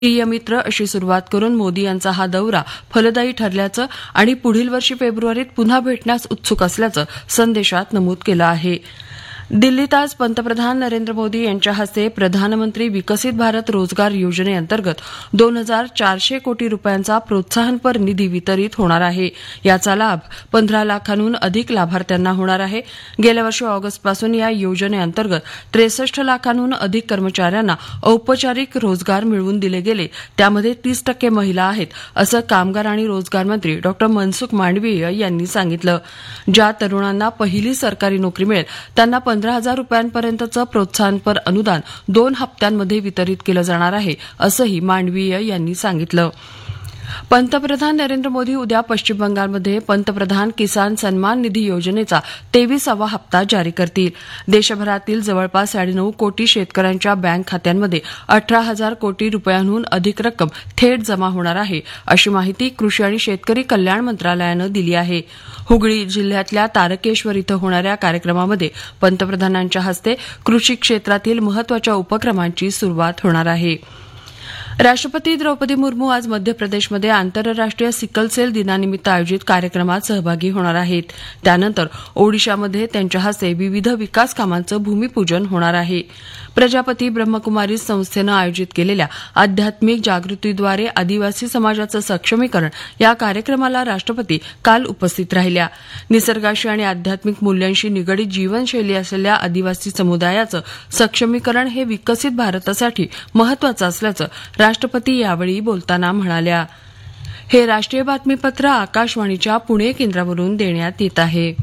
प्रिय मित्र अशी सुरुवात करून मोदी यांचा हा दौरा फलदायी ठरल्याचं आणि पुढील वर्षी फेब्रुवारीत पुन्हा भेटण्यास उत्सुक असल्याचं संदेशात नमूद केलं आहे. दिल्लीत आज पंतप्रधान नरेंद्र मोदी यांच्या हस्ते प्रधानमंत्री विकसित भारत रोजगार योजनेअंतर्गत 2,400 कोटी रुपयांचा प्रोत्साहनपर निधी वितरित होणार आहे. याचा लाभ 15 लाखांहून अधिक लाभार्थ्यांना होणार आहे. गेल्या वर्षी ऑगस्टपासून या योजनेअंतर्गत 63 लाखांहून अधिक कर्मचाऱ्यांना औपचारिक रोजगार मिळवून दिले गेले. त्यामध्ये 30% महिला आहेत, असं कामगार आणि रोजगार मंत्री डॉ मनसुख मांडवीय यांनी सांगितलं. ज्या तरुणांना पहिली सरकारी नोकरी मिळेल त्यांना 15,000 रुपयांपर्यंतचं प्रोत्साहनपर अनुदान 2 हप्त्यांमध्ये वितरित केलं जाणार आहे, असंही मांडवीय यांनी सांगितलं. पंतप्रधान नरेंद्र मोदी उद्या पश्चिम बंगालमध्ये पंतप्रधान किसान सन्मान निधी योजनेचा 23वा हप्ता जारी करतील. देशभरातील जवळपास 9.5 कोटी शेतकऱ्यांच्या बँक खात्यांमध्ये 18,000 कोटी रुपयांहून अधिक रक्कम थेट जमा होणार आहे, अशी माहिती कृषी आणि शेतकरी कल्याण मंत्रालयानं दिली आहे. हुगळी जिल्ह्यातल्या तारकेश्वर इथं होणाऱ्या कार्यक्रमामध्ये पंतप्रधानांच्या हस्ते कृषी क्षेत्रातील महत्वाच्या उपक्रमांची सुरुवात होणार आहे. राष्ट्रपती द्रौपदी मुर्मू आज मध्य प्रदेशमध्ये आंतरराष्ट्रीय सिकलसेल दिनानिमित्त आयोजित कार्यक्रमात सहभागी होणार आहेत. त्यानंतर ओडिशामध्ये त्यांच्या हस्ते विविध विकास कामांचं भूमिपूजन होणार आहे. प्रजापती ब्रह्मकुमारी संस्थेनं आयोजित केलेल्या आध्यात्मिक जागृतीद्वारे आदिवासी समाजाचं सक्षमीकरण या कार्यक्रमाला राष्ट्रपती काल उपस्थित राहिल्या. निसर्गाशी आणि आध्यात्मिक मूल्यांशी निगडीत जीवनशैली असलेल्या आदिवासी समुदायाचं सक्षमीकरण हे विकसित भारतासाठी महत्वाचं असल्याचं राष्ट्रपती यावेळी बोलताना म्हणाल्या. हे राष्ट्रीय बातमीपत्र आकाशवाणीच्या पुणे केंद्रावरून देण्यात येत आहे.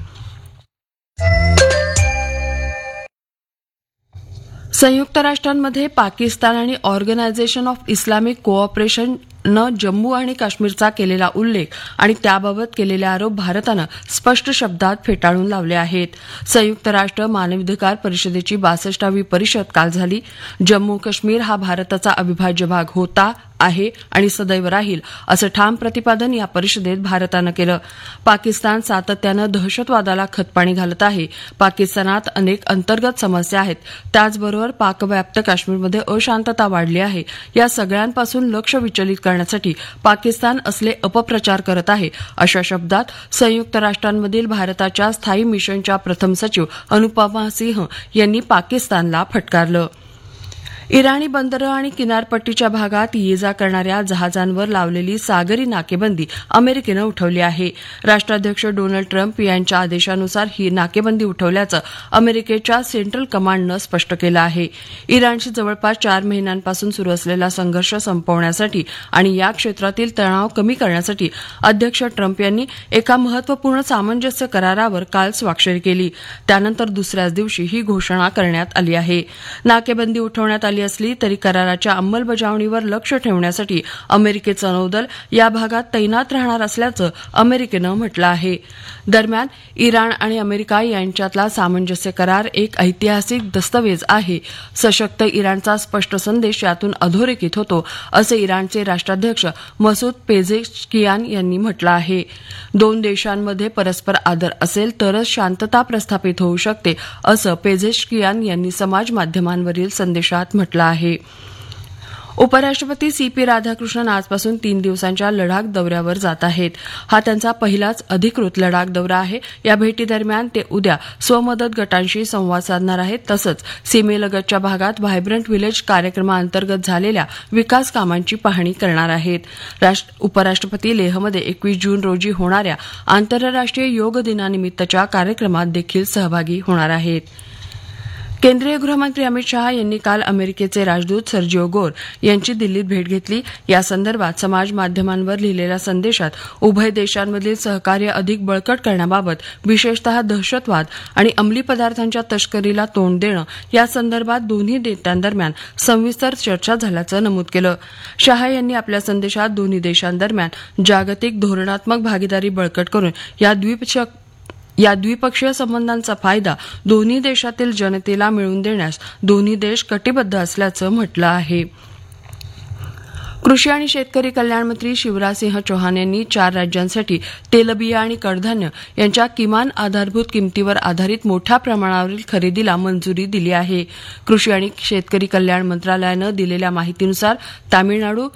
संयुक्त राष्ट्रांमध्ये पाकिस्तान आणि ऑर्गनायझेशन ऑफ इस्लामिक कोऑपरेशननं जम्मू आणि काश्मीरचा केलेला उल्लेख आणि त्याबाबत केलेले आरोप भारतानं स्पष्ट शब्दात फेटाळून लावले आहेत. संयुक्त राष्ट्र मानवाधिकार परिषदेची 62वी परिषद काल झाली. जम्मू काश्मीर हा भारताचा अविभाज्य भाग होता, आहे आणि सदैव राहील, असं ठाम प्रतिपादन या परिषदेत भारतानं केलं. पाकिस्तान सातत्यानं दहशतवादाला खतपाणी घालत आहे. पाकिस्तानात अनेक अंतर्गत समस्या आहेत. त्याचबरोबर पाकव्याप्त काश्मीरमध्ये अशांतता वाढली आहे. या सगळ्यांपासून लक्ष विचलित करण्यासाठी पाकिस्तान असले अपप्रचार करत आहे, अशा शब्दात संयुक्त राष्ट्रांमधील भारताच्या स्थायी मिशनच्या प्रथम सचिव अनुपमा सिंह यांनी पाकिस्तानला फटकारलं. इराणी बंदरं आणि किनारपट्टीच्या भागात ये जा करणाऱ्या जहाजांवर लावलेली सागरी नाकेबंदी अमेरिकेनं उठवली आहे. राष्ट्राध्यक्ष डोनाल्ड ट्रम्प यांच्या आदेशानुसार ही नाकेबंदी उठवल्याचं अमेरिकेच्या सेंट्रल कमांडनं स्पष्ट केलं आहे. इराणशी जवळपास 4 महिन्यांपासून सुरू असलेला संघर्ष संपवण्यासाठी आणि या क्षेत्रातील तणाव कमी करण्यासाठी अध्यक्ष ट्रम्प यांनी एका महत्वपूर्ण सामंजस्य करारावर काल स्वाक्षरी केली. त्यानंतर दुसऱ्याच दिवशी ही घोषणा करण्यात आली आहे. नाकेबंदी उठवण्यात आली असली तरी कराराच्या अंमलबजावणीवर लक्ष ठेवण्यासाठी अमेरिकेचं नौदल या भागात तैनात राहणार असल्याचं अमेरिकेनं म्हटलं आहे. दरम्यान इराण आणि अमेरिका यांच्यातला सामंजस्य करार एक ऐतिहासिक दस्तवेज आहे. सशक्त इराणचा स्पष्ट संदेश यातून अधोरेखित होतो, असं इराणचे राष्ट्राध्यक्ष मसूद पेझेश्कियान यांनी म्हटलं आहे. 2 देशांमध्ये परस्पर आदर असेल तरच शांतता प्रस्थापित होऊ शकते, असं पेझेश्कियान यांनी समाज माध्यमांवरील संदेशात म्हटलं आहे. उपराष्ट्रपती सीपी राधाकृष्णन आजपासून 3 दिवसांच्या लडाख दौऱ्यावर जात आहेत. हा त्यांचा पहिलाच अधिकृत लडाख दौरा आहे. या भेटीदरम्यान ते उद्या स्वमदत गटांशी संवाद साधणार आहेत. तसंच सीमेलगतच्या भागात व्हायब्रंट व्हिलेज कार्यक्रमाअंतर्गत झालेल्या विकास कामांची पाहणी करणार आहेत. उपराष्ट्रपती लेहमध्ये 21 जून रोजी होणाऱ्या आंतरराष्ट्रीय योग दिनानिमित्तच्या कार्यक्रमात देखील सहभागी होणार आहेत. केंद्रीय गृहमंत्री अमित शहा यांनी काल अमेरिकेचे राजदूत सर्जिओ गोर यांची दिल्लीत भेट घेतली. या संदर्भात समाज माध्यमांवर लिहिलेल्या संदेशात उभय देशांमधील सहकार्य अधिक बळकट करण्याबाबत, विशेषतः दहशतवाद आणि अंमली पदार्थांच्या तस्करीला तोंड देणं या संदर्भात दोन्ही नेत्यांदरम्यान सविस्तर चर्चा झाल्याचं नमूद केलं. शहा यांनी आपल्या संदेशात दोन्ही देशांदरम्यान जागतिक धोरणात्मक भागीदारी बळकट करून या द्विपक्षीय संबंधांचा फायदा दोन्ही देशातील जनतेला मिळवून देण्यास दोन्ही देश कटिबद्ध असल्याचं म्हटलं आहे. कृषी आणि शेतकरी कल्याण मंत्री शिवराजसिंह चौहान यांनी 4 राज्यांसाठी तेलबिया आणि कडधान्य यांच्या किमान आधारभूत किमतीवर आधारित मोठ्या प्रमाणावरील खरेदीला मंजुरी दिली आहे. कृषी आणि शेतकरी कल्याण मंत्रालयानं दिलेल्या माहितीनुसार तामिळनाडू,